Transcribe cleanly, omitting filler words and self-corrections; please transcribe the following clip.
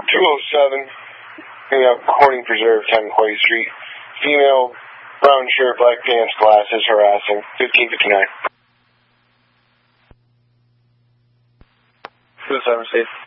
207, Corning Preserve, 10 Quay Street. Female, brown shirt, black pants, glasses, harassing. 1559. 207, Steve.